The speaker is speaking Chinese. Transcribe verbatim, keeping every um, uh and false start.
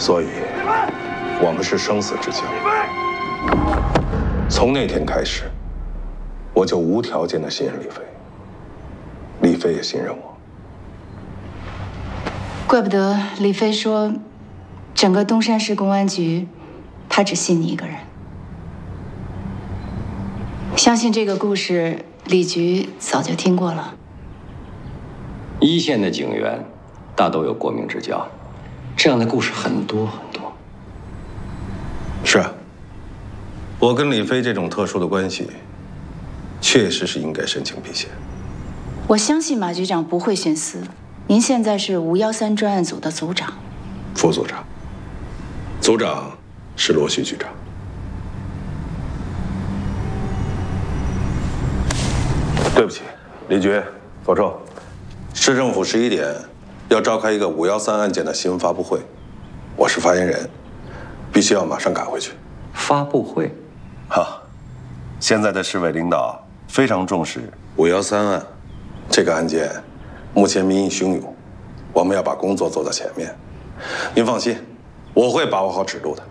所以，我们是生死之交。从那天开始，我就无条件的信任李飞，李飞也信任我。 怪不得李飞说，整个东山市公安局，他只信你一个人。相信这个故事，李局早就听过了。 一线的警员大都有过命之交，这样的故事很多很多。 是啊，我跟李飞这种特殊的关系，确实是应该申请避嫌。 我相信马局长不会徇私。您现在是五幺三专案组的组长， 副组长，组长是罗旭局长。对不起，李局、左臭，市政府十一点要召开一个五幺三案件的新闻发布会，我是发言人，必须要马上赶回去。 发布会？ 哈，现在的市委领导非常重视五幺三案这个案件。目前民意汹涌，我们要把工作做到前面。您放心，我会把握好尺度的。